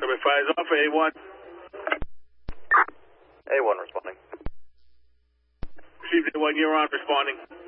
Number 5 is off, A1. A1 responding. Received A1, you're on, responding.